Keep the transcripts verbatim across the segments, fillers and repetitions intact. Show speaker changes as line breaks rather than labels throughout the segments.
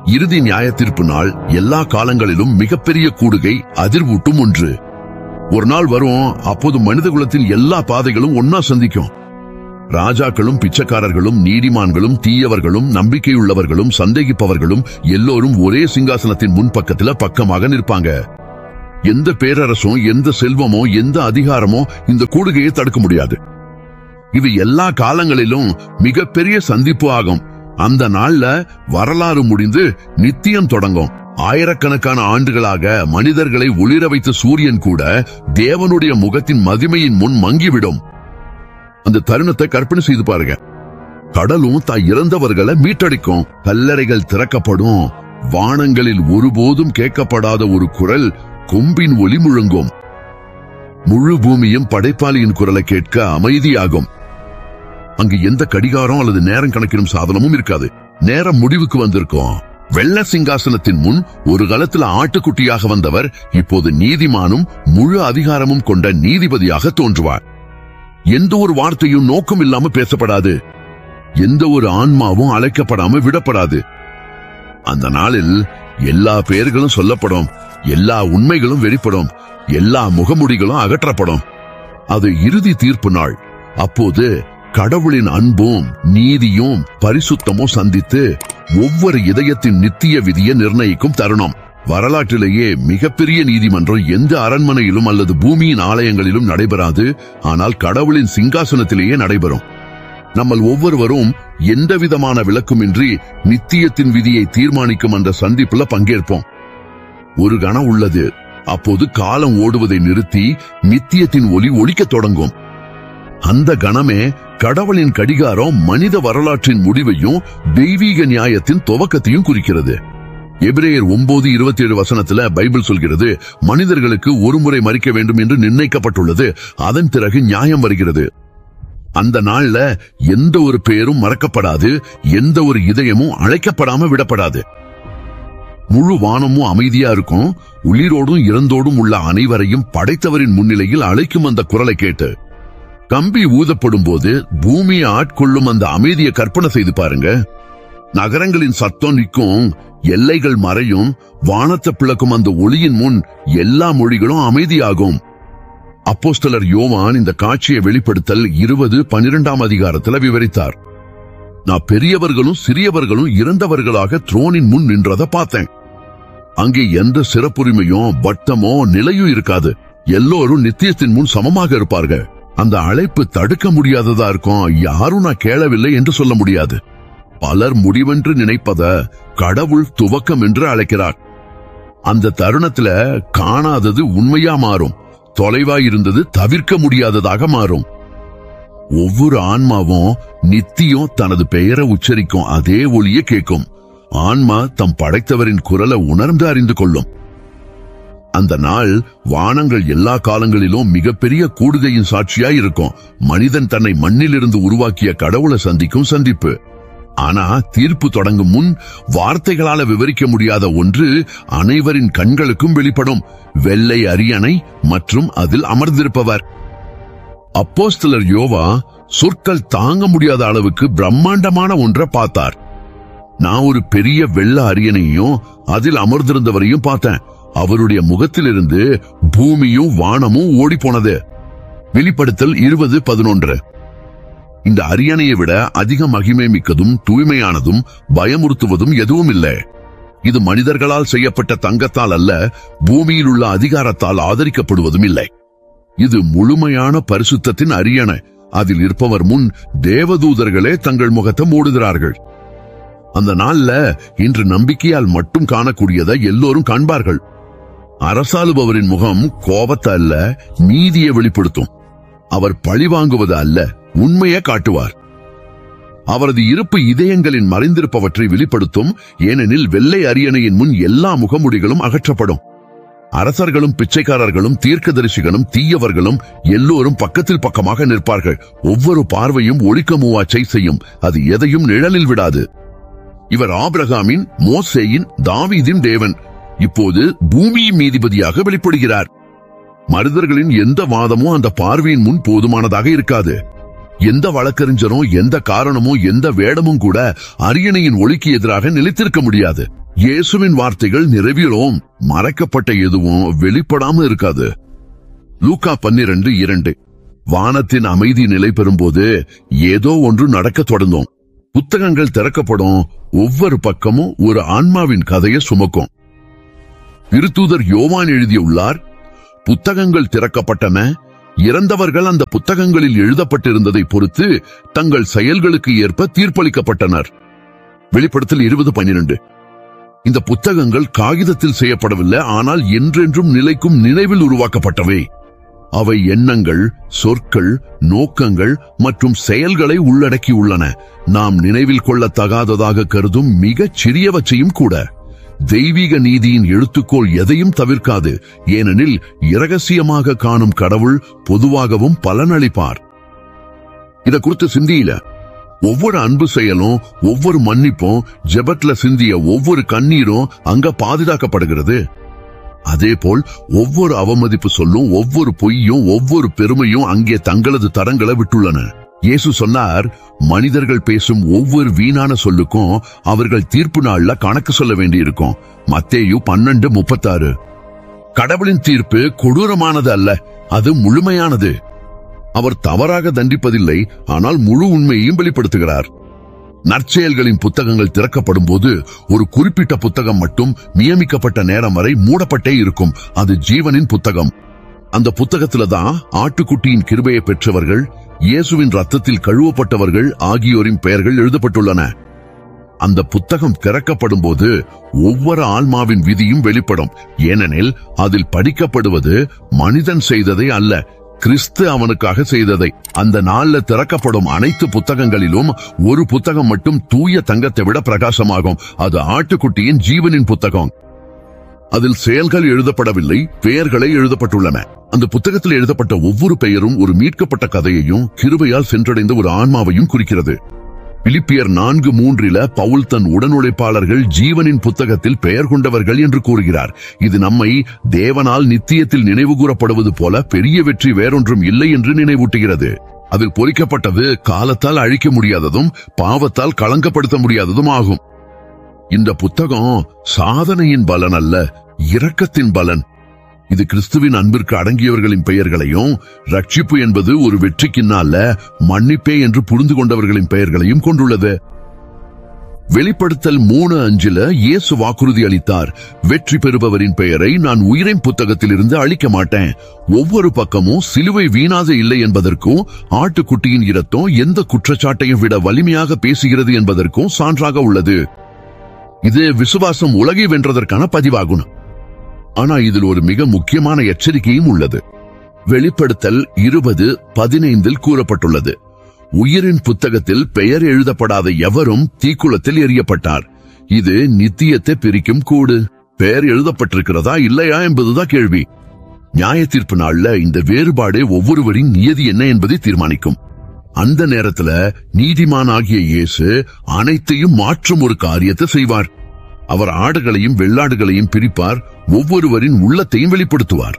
இறுதி நியாய தீர்ப்பு நாள் எல்லா காலங்களிலும் மிகப்பெரிய கூடுகை, அதிர்வூட்டும் ஒன்று. ஒரு நாள் வரும், அப்போது மனித குலத்தின் எல்லா பாதைகளும் ஒன்னா சந்திக்கும். ராஜாக்களும் பிச்சைக்காரர்களும் நீதிமான்களும் தீயவர்களும் நம்பிக்கையுள்ளவர்களும் சந்தேகிப்பவர்களும் எல்லோரும் ஒரே சிங்காசனத்தின் முன்பக்கத்துல பக்கமாக நிற்பாங்க. எந்த பேரரசும் எந்த செல்வமோ எந்த அதிகாரமோ இந்த கூடுகையை தடுக்க முடியாது. இது எல்லா காலங்களிலும் மிகப்பெரிய சந்திப்பு ஆகும். அந்த நாள்ல வரலாறு முடிந்து நித்தியம் தொடங்கும். ஆயிரக்கணக்கான ஆண்டுகளாக மனிதர்களை ஒளிர வைத்த சூரியன் கூட தேவனுடைய முகத்தின் மகிமையின் முன் மங்கிவிடும். அந்த தருணத்தை கற்பனை செய்து பாருங்க. கடலும் தாய் இறந்தவர்களை மீட்டடிக்கும். கல்லறைகள் திறக்கப்படும். வானங்களில் ஒருபோதும் கேட்கப்படாத ஒரு குரல் கொம்பின் ஒலி முழங்கும். முழு பூமியும் படைப்பாளியின் குரலை கேட்க அமைதியாகும். அங்கு எந்த கடிகாரம் அல்லது நேரம் கணக்கிடும் சாதனமும் இருக்காது. நேரம் முடிவுக்கு வந்திருக்கும். வெள்ள சிங்காசனத்தின் முன் ஒரு காலத்தில் ஆட்டுக்குட்டியாக வந்தவர் இப்போது நீதிமானும் முழு அதிகாரமும் கொண்ட நீதிபதியாக தோன்றுவார். எந்த ஒரு வார்த்தையும் நோக்கம் இல்லாம பேசப்படாது. எந்த ஒரு ஆன்மாவும் அழைக்கப்படாம விடப்படாது. அந்த நாளில் எல்லா பெயர்களும் சொல்லப்படும். எல்லா உண்மைகளும் வெளிப்படும். எல்லா முகமுடிகளும் அகற்றப்படும். அது இறுதி தீர்ப்பு நாள். அப்போது கடவுளின் அன்பும் நீதியும் பரிசுத்தமும் சந்தித்து ஒவ்வொரு இதயத்தின் நித்திய விதியை நிர்ணயிக்கும் தருணம். வரலாற்றிலேயே மிகப்பெரிய நீதிமன்றம் எந்த அரண்மனையிலும் அல்லது பூமியின் ஆலயங்களிலும் நடைபெறாது. ஆனால் கடவுளின் சிங்காசனத்திலேயே நடைபெறும். நம்ம ஒவ்வொருவரும் எந்த விதமான விளக்குமின்றி நித்தியத்தின் விதியை தீர்மானிக்கும் அந்த சந்திப்புல பங்கேற்போம். ஒரு கணம் உள்ளது. அப்போது காலம் ஓடுவதை நிறுத்தி நித்தியத்தின் ஒளி ஒலிக்க தொடங்கும். அந்த கணமே கடவுளின் கடிகாரம் மனித வரலாற்றின் முடிவையும் தெய்வீக நியாயத்தின் துவக்கத்தையும் குறிக்கிறது. எபிரேயர் ஒன்பது இருபத்தி ஏழு வசனத்துல பைபிள் சொல்கிறது, மனிதர்களுக்கு ஒரு முறை மரிக்க வேண்டும் என்று நிர்ணயிக்கப்பட்டுள்ளது. அதன் பிறகு நியாயம் வருகிறது. அந்த நாள்ல எந்த ஒரு பெயரும் மறக்கப்படாது. எந்த ஒரு இதயமும் அழைக்கப்படாம விடப்படாது. முழு வானமும் அமைதியா இருக்கும். உயிரோடும் இறந்தோடும் உள்ள அனைவரையும் படைத்தவரின் முன்னிலையில் அழைக்கும் அந்த குரலை கேட்டு கம்பி ஊதப்படும் போது பூமியை ஆட்கொள்ளும் அந்த அமைதியை கற்பனை செய்து பாருங்க. நகரங்களின் சத்தம் நிற்கும். எல்லைகள் மறையும். வானத்தை பிளக்கும் அந்த ஒளியின் முன் எல்லா மொழிகளும் அமைதியாகும். அப்போஸ்தலர் யோவான் இந்த காட்சியை வெளிப்படுத்தல் இருபது பனிரெண்டாம் அதிகாரத்துல விவரித்தார். நான் பெரியவர்களும் சிறியவர்களும் இறந்தவர்களாக த்ரோனின் முன் நின்றதை பார்த்தேன். அங்கே எந்த சிறப்புரிமையும் பட்டமோ நிலையும் இருக்காது. எல்லோரும் நித்தியத்தின் முன் சமமாக இருப்பார்கள். அந்த அழைப்பு தடுக்க முடியாததா இருக்கும். யாரும் நான் கேளவில்லை என்று சொல்ல முடியாது. பலர் முடிவென்று நினைப்பத கடவுள் துவக்கம் என்று அழைக்கிறார். அந்த தருணத்துல காணாதது உண்மையா மாறும். தொலைவாயிருந்தது தவிர்க்க முடியாததாக மாறும். ஒவ்வொரு ஆன்மாவும் நித்தியம் தனது பெயரை உச்சரிக்கும் அதே ஒலியை கேட்கும். ஆன்மா தம் படைத்தவரின் குரலை உணர்ந்து அறிந்து கொள்ளும். அந்த நாள் வானங்கள் எல்லா காலங்களிலும் மிகப்பெரிய கூடுகையின் சாட்சியாய் இருக்கும். மனிதன் தன்னை மண்ணிலிருந்து உருவாக்கிய கடவுளை சந்திக்கும் சந்திப்பு. ஆனா தீர்ப்பு தொடங்கும் முன் வார்த்தைகளால விவரிக்க முடியாத ஒன்று அனைவரின் கண்களுக்கும் வெளிப்படும். வெள்ளை அரியணை மற்றும் அதில் அமர்ந்திருப்பவர். அப்போஸ்தலர் யோவா சொற்கள் தாங்க முடியாத அளவுக்கு பிரம்மாண்டமான ஒன்றை பார்த்தார். நான் ஒரு பெரிய வெள்ள அரியணையும் அதில் அமர்ந்திருந்தவரையும் பார்த்தேன். அவருடைய முகத்திலிருந்து பூமியும் வானமும் ஓடி போனது. வெளிப்படுத்தல் இருபது பதினொன்று. இந்த அரியணையை விட அதிக மகிமை மிக்கதும் தூய்மையானதும் பயமுறுத்துவதும் எதுவும் இல்லை. இது மனிதர்களால் செய்யப்பட்ட தங்கத்தால் அல்ல, பூமியில் உள்ள அதிகாரத்தால் ஆதரிக்கப்படுவதும் இல்லை. இது முழுமையான பரிசுத்தத்தின் அரியணை. அதில் இருப்பவர் முன் தேவதூதர்களே தங்கள் முகத்தை மூடுகிறார்கள். அந்த நாள்ல இன்று நம்பிக்கையால் மட்டும் காணக்கூடியதை எல்லோரும் காண்பார்கள். அரசாளுபவரின் முகம் கோபத்தை அல்ல, நீதியை வெளிப்படுத்தும். அவர் பழி வாங்குவது அல்ல, உண்மையை காட்டுவார். அவரது இருப்பு இதயங்களின் மறைந்திருப்பவற்றை வெளிப்படுத்தும். ஏனெனில் வெள்ளை அரியணையின் முன் எல்லா முகமுடிகளும் அகற்றப்படும். அரசர்களும் பிச்சைக்காரர்களும் தீர்க்கதரிசிகளும் தீயவர்களும் எல்லோரும் பக்கத்தில் பக்கமாக நிற்பார்கள். ஒவ்வொரு பார்வையும் ஒளிக்க மூவாச்சை செய்யும். அது எதையும் நிழலில் விடாது. இவர் ஆபிரகாமின், மோசேயின், தாவீதின் தேவன். இப்போது பூமியின் நீதிபதியாக வெளிப்படுகிறார். மனிதர்களின் எந்த வாதமும் அந்த பார்வையின் முன் போதுமானதாக இருக்காது. எந்த வழக்கறிஞரும் எந்த காரணமும் எந்த வேடமும் கூட அரியணையின் ஒளிக்கு எதிராக நிலைத்திருக்க முடியாது. இயேசுவின் வார்த்தைகள் நிறைவேறும், மறைக்கப்பட்ட எதுவும் வெளிப்படாம இருக்காது. லூக்கா பன்னிரண்டு இரண்டு. வானத்தின் அமைதி நிலை பெறும்போது ஏதோ ஒன்று நடக்க தொடங்கும். புத்தகங்கள் திறக்கப்படும். ஒவ்வொரு பக்கமும் ஒரு ஆன்மாவின் கதையை சுமக்கும். திருத்தூதர் யோவான் எழுதியுள்ளார், புத்தகங்கள் திறக்கப்பட்டன. இறந்தவர்கள் அந்த புத்தகங்களில் எழுதப்பட்டிருந்ததை பொறுத்து தங்கள் செயல்களுக்கு ஏற்ப தீர்ப்பளிக்கப்பட்டனர். வெளிப்படுத்தல் இருபது பன்னிரண்டு. இந்த புத்தகங்கள் காகிதத்தில் செய்யப்படவில்லை, ஆனால் என்றென்றும் நிலைக்கும் நினைவில் உருவாக்கப்பட்டவை. அவை எண்ணங்கள், சொற்கள், நோக்கங்கள் மற்றும் செயல்களை உள்ளடக்கியுள்ளன. நாம் நினைவில் கொள்ளத்தகாததாக கருதும் மிகச் சிறியவற்றையும் கூட. தெய்வீக நீதியின் எழுத்துக்கோள் எதையும் தவிர்க்காது, ஏனெனில் இரகசியமாக காணும் கடவுள் பொதுவாகவும் பலனளிப்பார். இத குறித்து சிந்தியில ஒவ்வொரு அன்பு செயலும், ஒவ்வொரு மன்னிப்பும், ஜெபத்துல சிந்திய ஒவ்வொரு கண்ணீரும் அங்க பாதுகாக்கப்படுகிறது. அதேபோல் ஒவ்வொரு அவமதிப்பு சொல்லும், ஒவ்வொரு பொய்யும், ஒவ்வொரு பெருமையும் அங்கே தங்களது தரங்களை விட்டுள்ளன. இயேசு சொன்னார், மனிதர்கள் பேசும் ஒவ்வொரு வீணான சொல்லுக்கும் அவர்கள் தீர்ப்பு நாள்ல கணக்கு சொல்ல வேண்டியிருக்கும். மத்தேயு பன்னெண்டு முப்பத்தாறு. கடவுளின் தீர்ப்பு கொடூரமானது அல்ல, அது முழுமையானது. அவர் தவறாக தண்டிப்பதில்லை, ஆனால் முழு உண்மையையும் வெளிப்படுத்துகிறார். நற்செயல்களின் புத்தகங்கள் திறக்கப்படும் போது ஒரு குறிப்பிட்ட புத்தகம் மட்டும் நியமிக்கப்பட்ட நேரம் வரை மூடப்பட்டே இருக்கும். அது ஜீவனின் புத்தகம். அந்த புத்தகத்துல தான் ஆட்டுக்குட்டியின் கிருபையை பெற்றவர்கள், இயேசுவின் ரத்தத்தில் கழுவப்பட்டவர்கள் ஆகியோரின் பெயர்கள் எழுதப்பட்டுள்ளன. அந்த புத்தகம் திறக்கப்படும் போது ஒவ்வொரு ஆன்மாவின் விதியும் வெளிப்படும். ஏனெனில் அதில் படிக்கப்படுவது மனிதன் செய்ததை அல்ல, கிறிஸ்து அவனுக்காக செய்ததை. அந்த நாள்ல திறக்கப்படும் அனைத்து புத்தகங்களிலும் ஒரு புத்தகம் மட்டும் தூய தங்கத்தை விட பிரகாசமாகும். அது ஆட்டுக்குட்டியின் ஜீவனின் புத்தகம். அதில் செயல்கள் எழுதப்படவில்லை, பெயர்களே எழுதப்பட்டுள்ளன. அந்த புத்தகத்தில் எழுதப்பட்ட ஒவ்வொரு பெயரும் ஒரு மீட்கப்பட்ட கதையையும் கிருபையால் சென்றடைந்த ஒரு ஆன்மாவையும் குறிக்கிறது. பிலிப்பியர் நான்கு மூன்றில பவுல் தன் உடனுழைப்பாளர்கள் ஜீவனின் புத்தகத்தில் பெயர் கொண்டவர்கள் என்று கூறுகிறார். இது நம்மை தேவனால் நித்தியத்தில் நினைவு கூறப்படுவது போல பெரிய வெற்றி வேறொன்றும் இல்லை என்று நினைவூட்டுகிறது. அதில் பொறிக்கப்பட்டது காலத்தால் அழிக்க முடியாததும் பாவத்தால் களங்கப்படுத்த முடியாததும் ஆகும். இந்த புத்தகம் சாதனையின் பலன் அல்ல, இரக்கத்தின் பலன். இது கிறிஸ்துவின் அன்பிற்கு அடங்கியவர்களின் பெயர்களையும், ரட்சிப்பு என்பது ஒரு வெற்றிக்கின்னால மன்னிப்பே என்று புரிந்து கொண்டவர்களின் பெயர்களையும் கொண்டுள்ளது. வெளிப்படுத்தல் மூணு அஞ்சுல இயேசு வாக்குறுதி அளித்தார், வெற்றி பெறுபவரின் பெயரை நான் உயிரின் புத்தகத்தில் இருந்து அழிக்க மாட்டேன். ஒவ்வொரு பக்கமும் சிலுவை வீணாக இல்லை என்பதற்கும், ஆட்டுக்குட்டியின் இரத்தம் எந்த குற்றச்சாட்டையும் விட வலிமையாக பேசுகிறது என்பதற்கும் சான்றாக உள்ளது. இது விசுவாசம் உலகை வென்றதற்கான பதிவாகும். ஆனா இதில் ஒரு மிக முக்கியமான எச்சரிக்கையும் உள்ளது. வெளிப்படுத்தல் இருபது பதினைந்தில் கூறப்பட்டுள்ளது, உயிரின் புத்தகத்தில் பெயர் எழுதப்படாத எவரும் தீக்குளத்தில் எறியப்பட்டார். இது நித்தியத்தை பிரிக்கும் கூடு. பெயர் எழுதப்பட்டிருக்கிறதா இல்லையா என்பதுதான் கேள்வி. நியாய தீர்ப்பு நாள்ல இந்த வேறுபாடே ஒவ்வொருவரின் நியதி என்ன என்பதை தீர்மானிக்கும். அந்த நேரத்துல நீதிமானாகிய இயேசு அனைத்தையும் மாற்றும் ஒரு காரியத்தை செய்வார். அவர் ஆடுகளையும் வெள்ளாடுகளையும் பிரிப்பார், ஒவ்வொருவரின் உள்ளத்தையும் வெளிப்படுத்துவார்.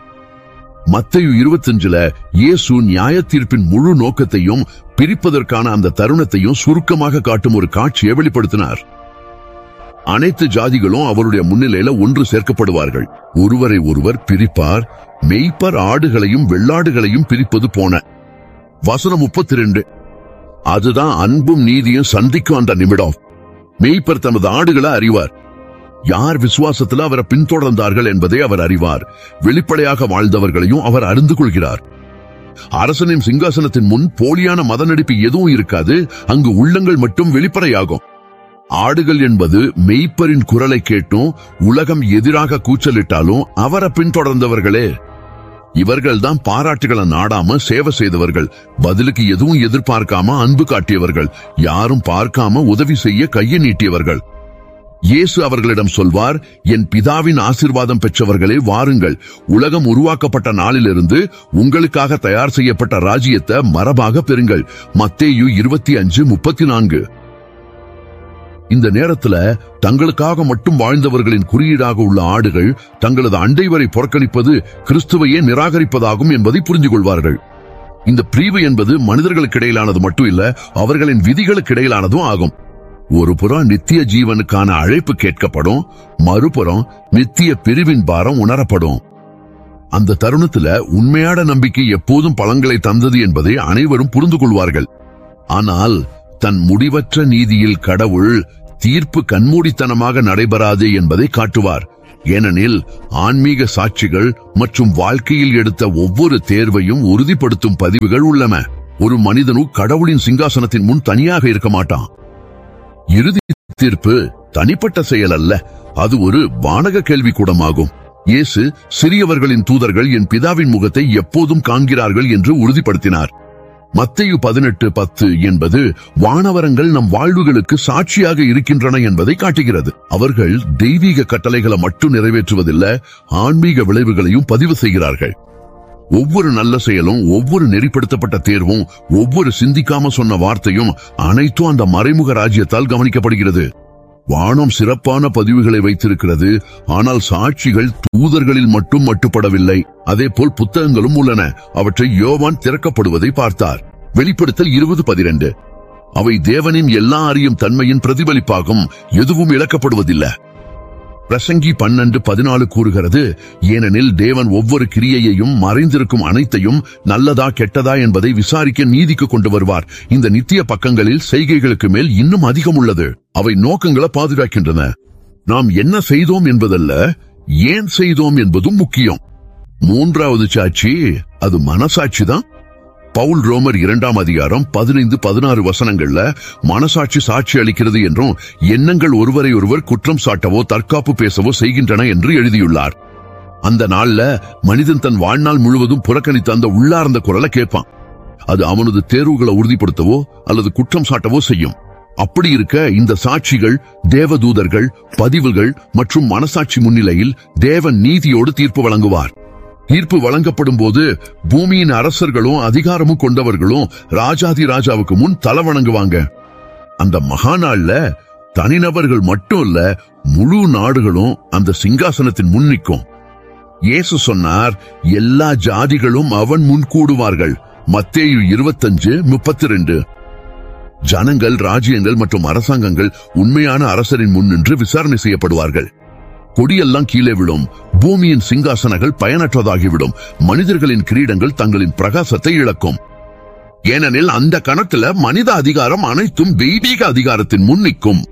மத்தேயு இருபத்தஞ்சுல இயேசு நியாய தீர்ப்பின் முழு நோக்கத்தையும் பிரிப்பதற்கான அந்த தருணத்தையும் சுருக்கமாக காட்டும் ஒரு காட்சியை வெளிப்படுத்தினார். அனைத்து ஜாதிகளும் அவருடைய முன்னிலையில ஒன்று சேர்க்கப்படுவார்கள். ஒருவரை ஒருவர் பிரிப்பார். மெய்ப்பர் ஆடுகளையும் வெள்ளாடுகளையும் பிரிப்பது போன. வசனம் முப்பத்தி ரெண்டு. அதுதான் அன்பும் நீதியும் சந்திக்கும் அந்த நிமிடம். மெய்ப்பர் தமது ஆடுகளை அறிவார். யார் விசுவாசத்தில் அவரை பின்தொடர்ந்தார்கள் என்பதை அவர் அறிவார். வெளிப்படையாக வாழ்ந்தவர்களையும் அவர் அறிந்து கொள்கிறார். அரசனின் சிங்காசனத்தின் முன் போலியான மத நடிப்பு எதுவும் இருக்காது. அங்கு உள்ளங்கள் மட்டும் வெளிப்படையாகும். ஆடுகள் என்பது மெய்ப்பரின் குரலை கேட்டும் உலகம் எதிராக கூச்சலிட்டாலும் அவரை பின்தொடர்ந்தவர்களே. இவர்கள்தான் பாராட்டுகளை நாடாம சேவை செய்தவர்கள். பதிலுக்கு எதுவும் எதிர்பார்க்காம அன்பு காட்டியவர்கள். யாரும் பார்க்காம உதவி செய்ய கையை நீட்டியவர்கள். இயேசு அவர்களிடம் சொல்வார், என் பிதாவின் ஆசீர்வாதம் பெற்றவர்களே வாருங்கள். உலகம் உருவாக்கப்பட்ட நாளிலிருந்து உங்களுக்காக தயார் செய்யப்பட்ட ராஜ்யத்தை மரபாக பெறுங்கள். மத்தேயு இருபத்தி அஞ்சு முப்பத்தி நான்கு. இந்த நேரத்துல தங்களுக்காக மட்டும் வாழ்ந்தவர்களின் குறியீடாக உள்ள ஆடுகள் தங்களது அண்டை வரை புறக்கணிப்பது கிறிஸ்துவையே நிராகரிப்பதாகும் என்பதை புரிந்து கொள்வார்கள். இந்த பிரிவு என்பது மனிதர்களுக்கு இடையிலானது மட்டும் இல்ல, அவர்களின் விதிகளுக்கு இடையிலானதும் ஆகும். ஒரு புறம் நித்திய ஜீவனுக்கான அழைப்பு கேட்கப்படும், மறுபுறம் நித்திய பிரிவின் பாரம் உணரப்படும். அந்த தருணத்துல உண்மையான நம்பிக்கை எப்போதும் பலன்களை தந்தது என்பதை அனைவரும் புரிந்து கொள்வார்கள். ஆனால் தன் முடிவற்ற நீதியில் கடவுள் தீர்ப்பு கண்மூடித்தனமாக நடைபெறாது என்பதை காட்டுவார். ஏனெனில் ஆன்மீக சாட்சிகள் மற்றும் வாழ்க்கையில் எடுத்த ஒவ்வொரு தேர்வையும் உறுதிப்படுத்தும் பதிவுகள் உள்ளன. ஒரு மனிதனும் கடவுளின் சிங்காசனத்தின் முன் தனியாக இருக்க மாட்டான். இறுதி தீர்ப்பு தனிப்பட்ட செயல் அல்ல, அது ஒரு வானக கேள்வி கூடமாகும். இயேசு சிறியவர்களின் தூதர்கள் என் பிதாவின் முகத்தை எப்போதும் காண்கிறார்கள் என்று உறுதிப்படுத்தினார். மத்தேயு பதினெட்டு பத்து என்பது வானவரங்கள் நம் வாழ்வுகளுக்கு சாட்சியாக இருக்கின்றன என்பதை காட்டுகிறது. அவர்கள் தெய்வீக கட்டளைகளை மட்டும் நிறைவேற்றுவதில்லை, ஆன்மீக விளைவுகளையும் பதிவு செய்கிறார்கள். ஒவ்வொரு நல்ல செயலும், ஒவ்வொரு நெறிப்படுத்தப்பட்ட தேர்வும், ஒவ்வொரு சிந்திக்காம சொன்ன வார்த்தையும் அனைத்தும் அந்த மறைமுக ராஜ்யத்தால் கவனிக்கப்படுகிறது. வானம் சிறப்பான பதிவுகளை வைத்திருக்கிறது, ஆனால் சாட்சிகள் தூதர்களில் மட்டும் மட்டுப்படவில்லை. அதே போல் புத்தகங்களும் உள்ளன. அவற்றை யோவான் திறக்கப்படுவதை பார்த்தார். வெளிப்படுத்தல் இருபது பதிரண்டு. அவை தேவனின் எல்லா அறியும் தன்மையின் பிரதிபலிப்பாகும், எதுவும் இழக்கப்படுவதில்லை. பிரசங்கி பன்னெண்டு பதினாலு கூறுகிறது, ஏனெனில் தேவன் ஒவ்வொரு கிரியையையும் மறைந்திருக்கும் அனைத்தையும் நல்லதா கெட்டதா என்பதை விசாரிக்க நீதிக்கு கொண்டு வருவார். இந்த நித்திய பக்கங்களில் செய்கைகளுக்கு மேல் இன்னும் அதிகம் உள்ளது. அவை நோக்கங்களை பாதுகாக்கின்றன. நாம் என்ன செய்தோம் என்பதல்ல, ஏன் செய்தோம் என்பதும் முக்கியம். மூன்றாவது சாட்சி அது மனசாட்சிதான். பவுல் ரோமர் இரண்டாம் அதிகாரம் பதினைந்து பதினாறு வசனங்கள்ல மனசாட்சி சாட்சி அளிக்கிறது என்றும் எண்ணங்கள் ஒருவரை ஒருவர் குற்றம் சாட்டவோ தற்காப்பு பேசவோ செய்கின்றன என்று எழுதியுள்ளார். அந்த நாள்ல மனிதன் தன் வாழ்நாள் முழுவதும் புறக்கணித்த அந்த உள்ளார்ந்த குரலை கேட்பான். அது அவனது தேர்வுகளை உறுதிப்படுத்தவோ அல்லது குற்றம் சாட்டவோ செய்யும். அப்படி இருக்க இந்த சாட்சிகள் தேவதூதர்கள், பதிவுகள் மற்றும் மனசாட்சி முன்னிலையில் தேவன் நீதியோடு தீர்ப்பு வழங்குவார். தீர்ப்பு வழங்கப்படும் போது பூமியின் அரசர்களும் அதிகாரமும் கொண்டவர்களும் ராஜாதி ராஜாவுக்கு முன் தலை வணங்குவாங்க. அந்த மகா நாள்ல தனிநபர்கள் மட்டும் இல்ல, முழு நாடுகளும் அந்த சிங்காசனத்தின் முன் நிற்கும். இயேசு சொன்னார், எல்லா ஜாதிகளும் அவன் முன் கூடுவார்கள். மத்தேயு இருபத்தஞ்சு முப்பத்தி ரெண்டு. ஜனங்கள், ராஜ்யங்கள் மற்றும் அரசாங்கங்கள் உண்மையான அரசரின் முன் நின்று விசாரணை செய்யப்படுவார்கள். கொடியெல்லாம் கீழே விடும், பூமியின் சிங்காசனங்கள் பயனற்றதாகிவிடும், மனிதர்களின் கிரீடங்கள் தங்களின் பிரகாசத்தை இழக்கும். ஏனெனில் அந்த கணத்துல மனித அதிகாரம் அனைத்தும் தெய்வீக அதிகாரத்தின் முன் நிற்கும்.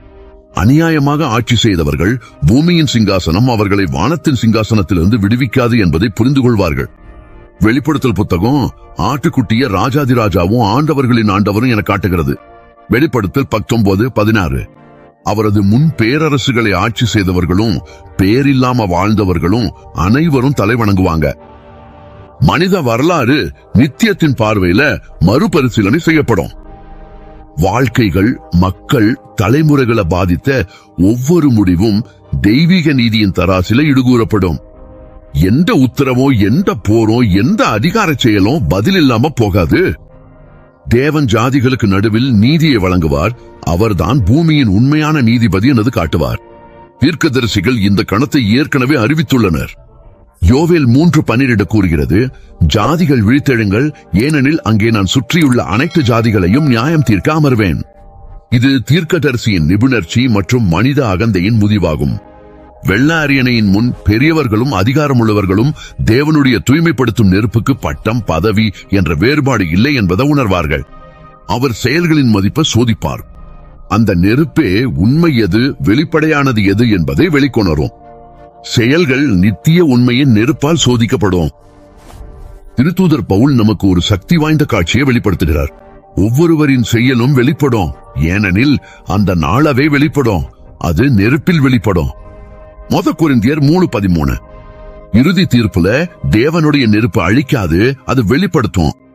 அநியாயமாக ஆட்சி செய்தவர்கள் பூமியின் சிங்காசனம் அவர்களை வானத்தின் சிங்காசனத்திலிருந்து விடுவிக்காது என்பதை புரிந்து கொள்வார்கள். வெளிப்படுத்தல் புத்தகம் ஆட்டுக்குட்டிய ராஜாதிராஜாவும் ஆண்டவர்களின் ஆண்டவரும் என காட்டுகிறது. வெளிப்படுத்தல் பத்தொன்பது பதினாறு. அவரது முன் பேரரசுகளை ஆட்சி செய்தவர்களும் பேரில்லாம வாழ்ந்தவர்களும் அனைவரும் தலை வணங்குவாங்க. மனித வரலாறு நித்தியத்தின் பார்வையில மறுபரிசீலனை செய்யப்படும். வாழ்க்கைகள், மக்கள், தலைமுறைகளை பாதித்த ஒவ்வொரு முடிவும் தெய்வீக நீதியின் தராசில இடுகூறப்படும். எந்த உத்தரவோ, எந்த போரோ, எந்த அதிகார செயலும் பதில் இல்லாம போகாது. தேவன் ஜாதிகளுக்கு நடுவில் நீதியை வழங்குவார். அவர்தான் பூமியின் உண்மையான நீதிபதி எனது காட்டுவார். தீர்க்கதரிசிகள் இந்த கணத்தை ஏற்கனவே அறிவித்துள்ளனர். யோவேல் மூன்று பன்னிரண்டு கூறுகிறது, ஜாதிகள் விழித்தெழுங்கள், ஏனெனில் அங்கே நான் சுற்றியுள்ள அனைத்து ஜாதிகளையும் நியாயம் தீர்க்க அமர்வேன். இது தீர்க்கதரிசியின் நிபுணர்ச்சி மற்றும் மனித அகந்தையின் முதிவாகும். வெள்ள அரியணையின் முன் பெரியவர்களும் அதிகாரமுள்ளவர்களும் தேவனுடைய தூய்மைப்படுத்தும் நெருப்புக்கு பட்டம், பதவி என்ற வேறுபாடு இல்லை என்பதை உணர்வார்கள். அவர் செயல்களின் மதிப்பை சோதிப்பார். அந்த நெருப்பே உண்மை எது, வெளிப்படையானது எது என்பதை வெளிக்கொணரும். செயல்கள் நித்திய உண்மையின் நெருப்பால் சோதிக்கப்படும். திருத்தூதர் பவுல் நமக்கு ஒரு சக்தி வாய்ந்த காட்சியை வெளிப்படுத்துகிறார். ஒவ்வொருவரின் செயலும் வெளிப்படும், ஏனெனில் அந்த நாளவே வெளிப்படும். அது நெருப்பில் வெளிப்படும். மொத கொரிந்தியர் மூணு பதிமூணு. இறுதி தீர்ப்புல தேவனுடைய நெருப்பு அழிக்காது, அது வெளிப்படுத்தும்.